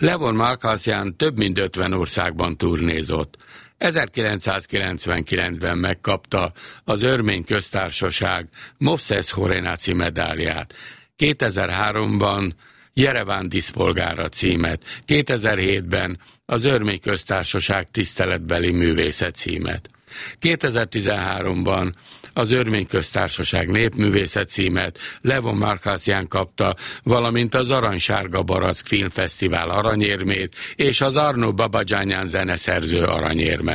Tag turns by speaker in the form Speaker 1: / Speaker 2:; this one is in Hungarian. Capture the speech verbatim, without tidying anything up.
Speaker 1: Levon Markasyan több mint ötven országban turnézott. ezerkilencszázkilencvenkilencben megkapta az Örmény Köztársaság Movses Horenaci medálját, kétezer-háromban Jereván díszpolgára címet, kétezer-hétben az Örmény Köztársaság tiszteletbeli művészet címet. kétezer-tizenháromban az Örmény Köztársaság népművészet címet Levon Markasyan kapta, valamint az Aranysárga Barack Filmfesztivál aranyérmét és az Arno Babadzsányan zeneszerző aranyérmet.